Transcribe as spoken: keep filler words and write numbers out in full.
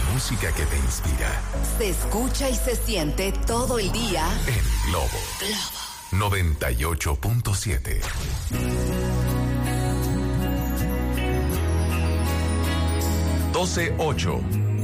música que te inspira. Se escucha y se siente todo el día en Globo. Globo noventa y ocho punto siete. doce ocho.